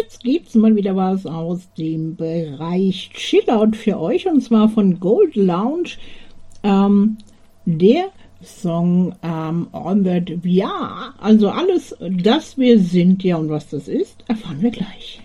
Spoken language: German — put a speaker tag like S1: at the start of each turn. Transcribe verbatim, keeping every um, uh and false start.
S1: jetzt gibt's mal wieder was aus dem Bereich Chillout für euch, und zwar von Gold Lounge. Ähm, der Song ähm, On That We Are, also alles, das wir sind, ja, und was das ist, erfahren wir gleich.